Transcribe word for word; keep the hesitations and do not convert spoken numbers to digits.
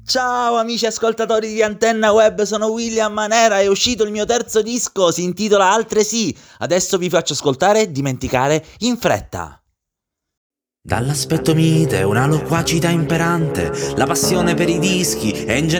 Ciao amici ascoltatori di Antenna Web, sono William Manera, è uscito il mio terzo disco, si intitola Altresì. Adesso vi faccio ascoltare Dimenticare in fretta. Dall'aspetto mite, una loquacità imperante, la passione per i dischi e in generale